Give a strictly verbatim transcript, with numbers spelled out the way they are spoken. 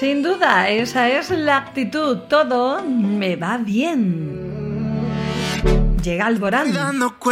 Sin duda, esa es la actitud. Todo me va bien. Llega Alborán.